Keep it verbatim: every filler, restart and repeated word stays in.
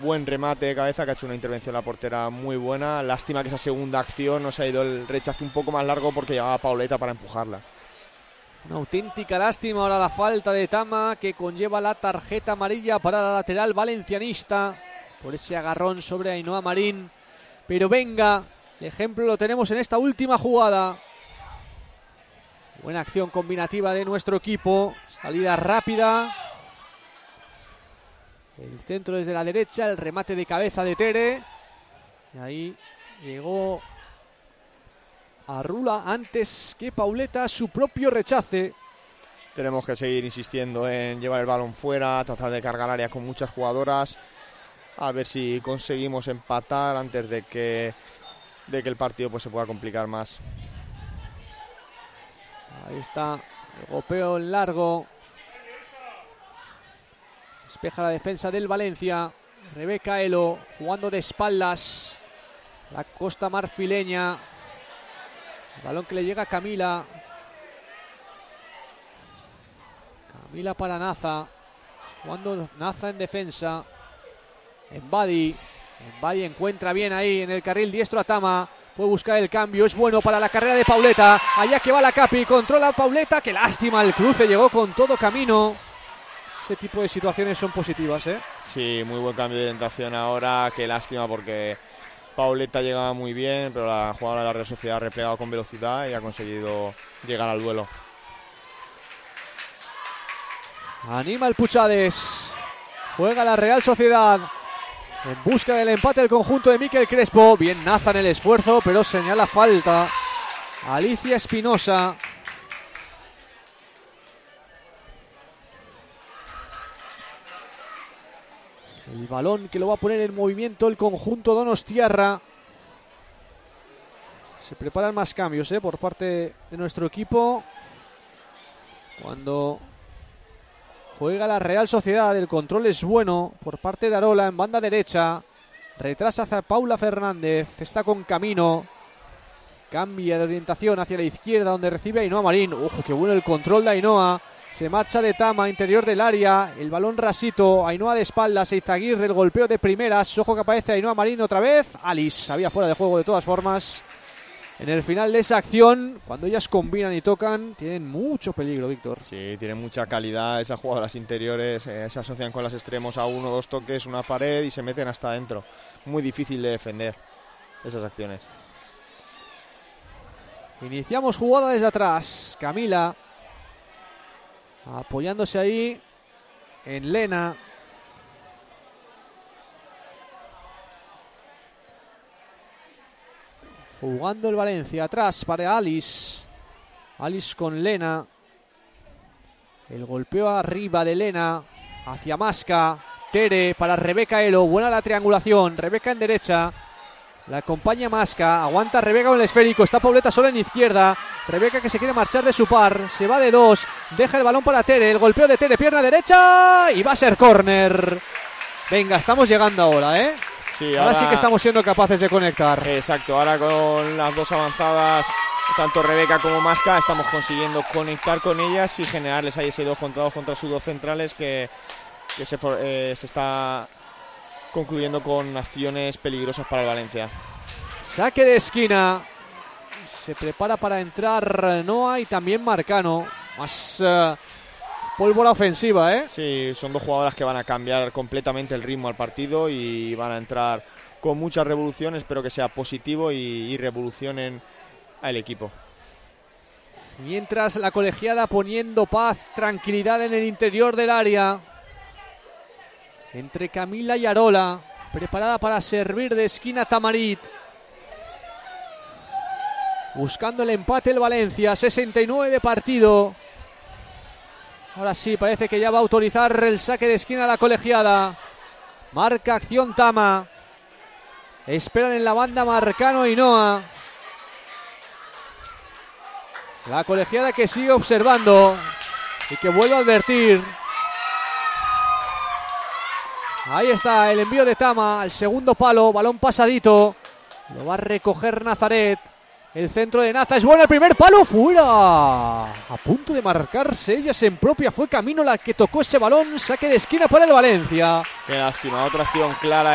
buen remate de cabeza, que ha hecho una intervención la portera muy buena. Lástima que esa segunda acción nos ha ido el rechazo un poco más largo porque llevaba Pauleta para empujarla. Una auténtica lástima ahora la falta de Tama, que conlleva la tarjeta amarilla para la lateral valencianista por ese agarrón sobre Ainhoa Marín. Pero venga, el ejemplo lo tenemos en esta última jugada. Buena acción combinativa de nuestro equipo, salida rápida. El centro desde la derecha, el remate de cabeza de Tere. Y ahí llegó Arrula antes que Pauleta, su propio rechace. Tenemos que seguir insistiendo en llevar el balón fuera, tratar de cargar área con muchas jugadoras, a ver si conseguimos empatar antes de que, de que el partido pues, se pueda complicar más. Ahí está el golpeo en largo. Despeja la defensa del Valencia. Rebeca Elo jugando de espaldas. La costa marfileña. El balón que le llega a Camila. Camila para Naza. Jugando Naza en defensa. Embadi. Embadi encuentra bien ahí en el carril diestro a Tama. Puede buscar el cambio. Es bueno para la carrera de Pauleta. Allá que va la Capi. Controla a Pauleta. Qué lástima el cruce. Llegó con todo camino. Ese tipo de situaciones son positivas, ¿eh? Sí, muy buen cambio de orientación ahora. Qué lástima porque Pauleta llegaba muy bien, pero la jugadora de la Real Sociedad ha replegado con velocidad y ha conseguido llegar al duelo. Anima el Puchades. Juega la Real Sociedad en busca del empate el conjunto de Miquel Crespo. Bien Naza en el esfuerzo, pero señala falta Alicia Espinosa. El balón que lo va a poner en movimiento el conjunto donostiarra. Se preparan más cambios ¿eh? por parte de nuestro equipo. Cuando juega la Real Sociedad, el control es bueno por parte de Arola en banda derecha. Retrasa hacia Paula Fernández. Está con camino. Cambia de orientación hacia la izquierda donde recibe Ainhoa Marín. Ojo, qué bueno el control de Ainhoa. Se marcha de Tama, interior del área. El balón rasito. Ainhoa de espaldas. Eizaguirre, el golpeo de primeras. Ojo que aparece Ainhoa Marín otra vez. Alice había fuera de juego de todas formas. En el final de esa acción, cuando ellas combinan y tocan, tienen mucho peligro, Víctor. Sí, tienen mucha calidad esas jugadoras interiores. Eh, se asocian con los extremos a uno, dos toques, una pared y se meten hasta adentro. Muy difícil de defender esas acciones. Iniciamos jugada desde atrás. Camila apoyándose ahí en Lena. Jugando el Valencia atrás para Alice. Alice con Lena. El golpeo arriba de Lena hacia Masca. Tere para Rebeca Elo. Buena la triangulación. Rebeca en derecha. La acompaña Masca. Aguanta Rebeca con el esférico. Está Pauleta sola en izquierda. Rebeca que se quiere marchar de su par. Se va de dos. Deja el balón para Tere. El golpeo de Tere. Pierna derecha. Y va a ser córner. Venga, estamos llegando ahora, ¿eh? Sí, ahora, ahora sí que estamos siendo capaces de conectar. Exacto. Ahora con las dos avanzadas, tanto Rebeca como Masca, estamos consiguiendo conectar con ellas y generarles ahí ese dos contra dos contra sus dos centrales que, que se, eh, se está concluyendo con acciones peligrosas para el Valencia. Saque de esquina. Se prepara para entrar Noa y también Marcano. Más uh, pólvora ofensiva, ¿eh? Sí, son dos jugadoras que van a cambiar completamente el ritmo al partido y van a entrar con muchas revoluciones. Espero que sea positivo y, y revolucionen al equipo. Mientras la colegiada poniendo paz, tranquilidad en el interior del área. Entre Camila y Arola, preparada para servir de esquina Tamarit. Buscando el empate el Valencia, sesenta y nueve de partido. Ahora sí, parece que ya va a autorizar el saque de esquina la colegiada. Marca acción Tama. Esperan en la banda Marcano y Noa. La colegiada que sigue observando y que vuelve a advertir. Ahí está el envío de Tama al segundo palo, balón pasadito. Lo va a recoger Nazaret. El centro de Naza es bueno, el primer palo fuera. A punto de marcarse ellas en propia, fue Camino la que tocó ese balón. Saque de esquina para el Valencia. Qué lástima, otra acción clara